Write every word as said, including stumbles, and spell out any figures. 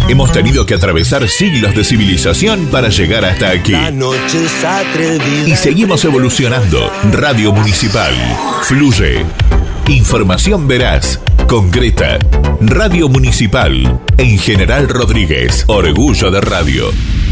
Hemos tenido que atravesar siglos de civilización para llegar hasta aquí. Y seguimos evolucionando. Radio Municipal. Fluye. Información veraz, concreta. Radio Municipal. En General Rodríguez. Orgullo de radio.